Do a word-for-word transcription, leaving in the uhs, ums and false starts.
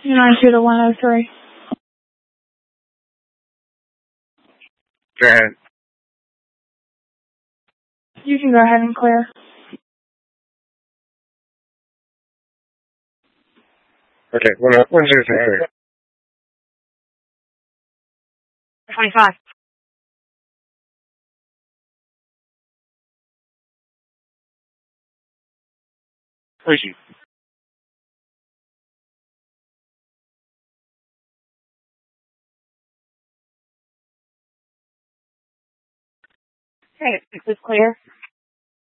nine two to one oh three. Go ahead. You can go ahead and clear. Okay, one, one zero three. twenty-five. Where's you? Okay, is this clear?